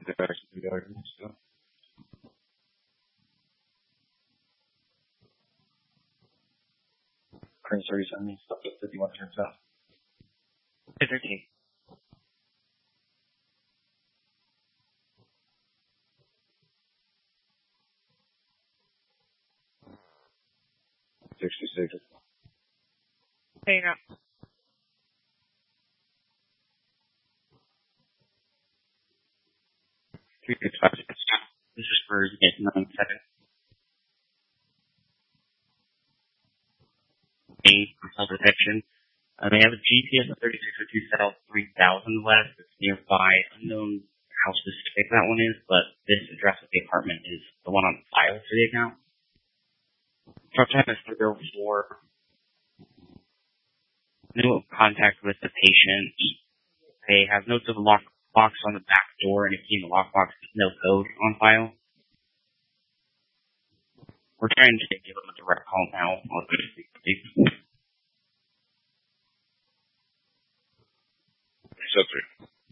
Current service on me, stop at 5100 South. 13. Hey, now. This is for Unit 97. For self-protection. They have a GPS of 3602 South 3000 West. It's nearby. Unknown how specific that one is, but this address of the apartment is the one on file for the account. Truck time is 304. No contact with the patient. They have notes of a lockbox on the back door and a key in the lockbox with no code on file. We're trying to give them a direct call now. Shelter.